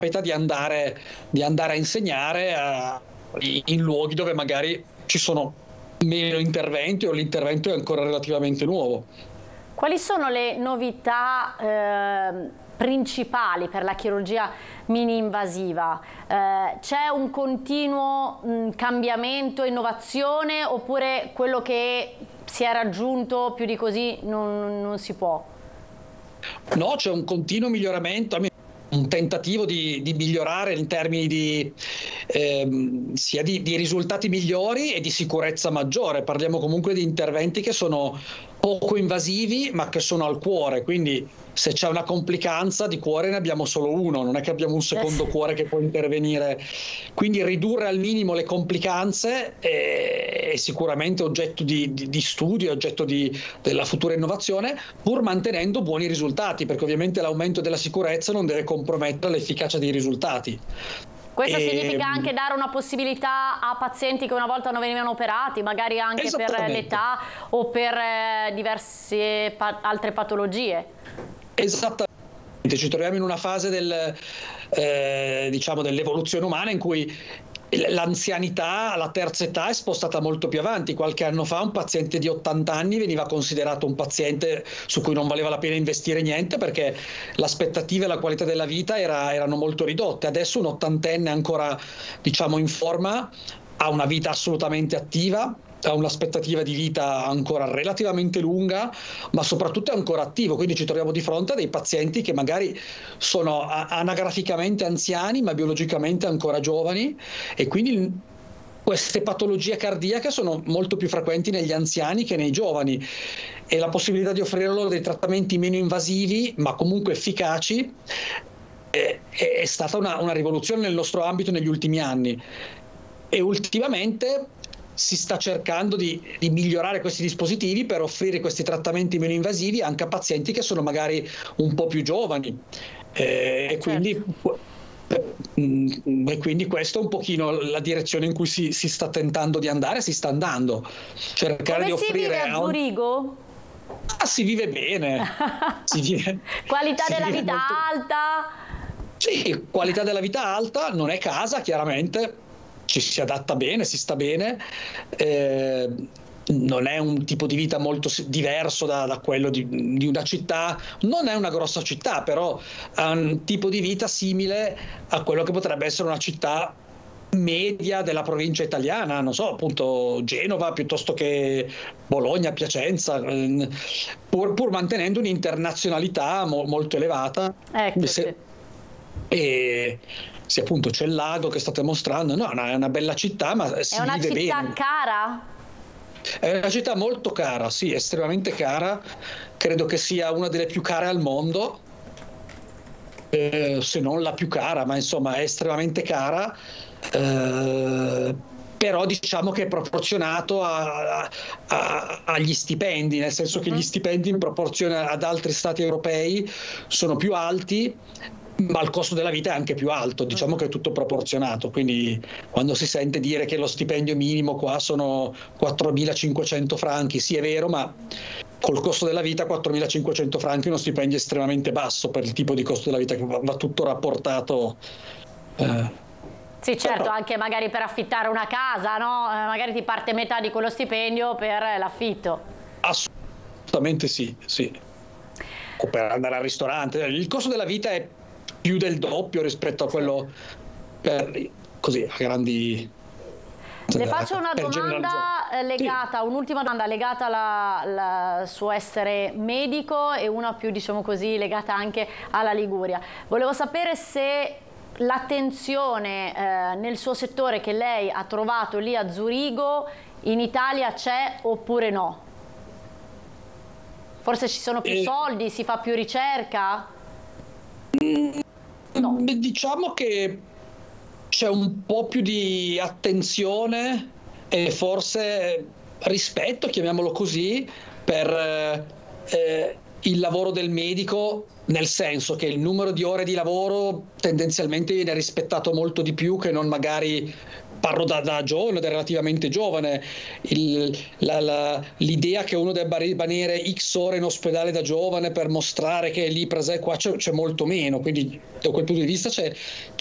capita di andare a insegnare in luoghi dove magari ci sono meno interventi o l'intervento è ancora relativamente nuovo. Quali sono le novità principali per la chirurgia mini-invasiva? C'è un continuo cambiamento, innovazione, oppure quello che si è raggiunto più di così non si può? No, c'è un continuo miglioramento, un tentativo di migliorare in termini sia di risultati migliori e di sicurezza maggiore. Parliamo comunque di interventi che sono poco invasivi ma che sono al cuore, quindi se c'è una complicanza di cuore ne abbiamo solo uno, non è che abbiamo un secondo cuore che può intervenire, quindi ridurre al minimo le complicanze è sicuramente oggetto di studio, oggetto della futura innovazione, pur mantenendo buoni risultati, perché ovviamente l'aumento della sicurezza non deve compromettere l'efficacia dei risultati. Questo significa anche dare una possibilità a pazienti che una volta non venivano operati, magari anche per l'età o per diverse altre patologie. Esattamente, ci troviamo in una fase diciamo dell'evoluzione umana in cui l'anzianità, la terza età è spostata molto più avanti. Qualche anno fa un paziente di 80 anni veniva considerato un paziente su cui non valeva la pena investire niente perché l'aspettativa e la qualità della vita erano molto ridotte. Adesso un ottantenne ancora, diciamo, in forma, ha una vita assolutamente attiva, ha un'aspettativa di vita ancora relativamente lunga, ma soprattutto è ancora attivo, quindi ci troviamo di fronte a dei pazienti che magari sono anagraficamente anziani ma biologicamente ancora giovani, e quindi queste patologie cardiache sono molto più frequenti negli anziani che nei giovani, e la possibilità di offrire loro dei trattamenti meno invasivi ma comunque efficaci è stata una rivoluzione nel nostro ambito negli ultimi anni, e ultimamente si sta cercando di migliorare questi dispositivi per offrire questi trattamenti meno invasivi anche a pazienti che sono magari un po' più giovani, e quindi questa è un pochino la direzione in cui si sta tentando di andare, si sta andando. Cercare di offrire. Come si vive a Zurigo? Si vive bene. Qualità della vita alta? Sì, qualità della vita alta, non è casa, chiaramente. Ci si adatta bene, si sta bene, non è un tipo di vita molto diverso da quello di una città, non è una grossa città, però ha un tipo di vita simile a quello che potrebbe essere una città media della provincia italiana, non so, appunto Genova piuttosto che Bologna, Piacenza, pur mantenendo un'internazionalità molto elevata. Ecco, sì. E sì, appunto c'è il lago che state mostrando, no, è una bella città, ma si vive bene. È una città cara? È una città molto cara, sì, estremamente cara, credo che sia una delle più care al mondo, se non la più cara, ma insomma è estremamente cara, però diciamo che è proporzionato agli stipendi, nel senso che gli stipendi in proporzione ad altri stati europei sono più alti, ma il costo della vita è anche più alto, diciamo che è tutto proporzionato, quindi quando si sente dire che lo stipendio minimo qua sono 4.500 franchi, sì è vero, ma col costo della vita 4.500 franchi è uno stipendio estremamente basso per il tipo di costo della vita, che va tutto rapportato. Sì, certo, anche magari per affittare una casa, no? Magari ti parte metà di quello stipendio per l'affitto. Assolutamente sì, sì. O per andare al ristorante. Il costo della vita è più del doppio rispetto a quello così a grandi. Le faccio una domanda legata, un'ultima domanda legata al suo essere medico e una più, diciamo così, legata anche alla Liguria. Volevo sapere se l'attenzione nel suo settore che lei ha trovato lì a Zurigo in Italia c'è oppure no? Forse ci sono più soldi, si fa più ricerca? No. Diciamo che c'è un po' più di attenzione e forse rispetto, chiamiamolo così, per il lavoro del medico, nel senso che il numero di ore di lavoro tendenzialmente viene rispettato molto di più che non magari parlo da giovane, da relativamente giovane, l'idea che uno debba rimanere X ore in ospedale da giovane per mostrare che è lì presente, qua c'è molto meno, quindi da quel punto di vista c'è